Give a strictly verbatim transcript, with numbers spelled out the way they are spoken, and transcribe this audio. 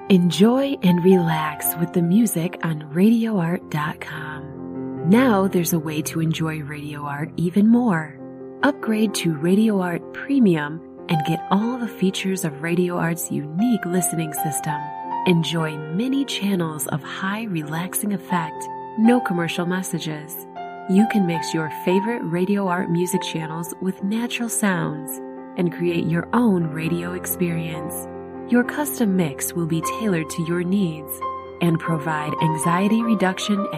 Enjoy and relax with the music on radio art dot com. Now there's a way to enjoy Radio Art even more. Upgrade to Radio Art Premium and get all the features of Radio Art's unique listening system. Enjoy many channels of high relaxing effect, no commercial messages. You can mix your favorite Radio Art music channels with natural sounds and create your own radio experience. Your custom mix will be tailored to your needs and provide anxiety reduction